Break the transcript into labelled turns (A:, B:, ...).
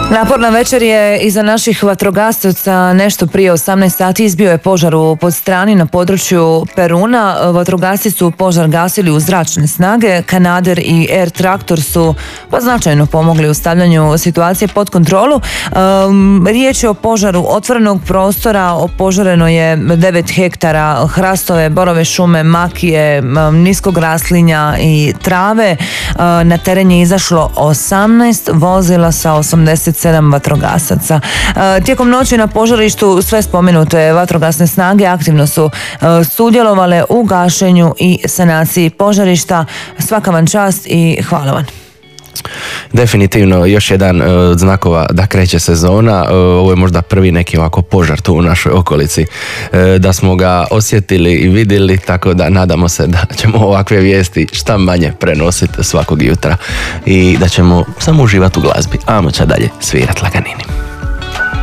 A: Naporna večer je iza naših vatrogasaca. Nešto prije 18 sati izbio je požar u Podstrani na području Peruna. Vatrogasci su požar gasili uz zračne snage. Kanader i Air Traktor su značajno pomogli u stavljanju situacije pod kontrolu. Riječ je o požaru otvorenog prostora. Opožareno je 9 hektara hrastove, borove šume, makije, niskog raslinja i trave. Na teren je izašlo 18 vozila sa 87 vatrogasaca. Tijekom noći na požarištu sve spomenute vatrogasne snage aktivno su sudjelovale u gašenju i sanaciji požarišta. Svaka vam čast i hvala vam.
B: Definitivno još jedan od znakova da kreće sezona. Ovo je možda prvi neki ovako požar tu u našoj okolici, da smo ga osjetili i vidjeli, tako da nadamo se da ćemo ovakve vijesti šta manje prenositi svakog jutra i da ćemo samo uživati u glazbi, a moća dalje svirat laganin.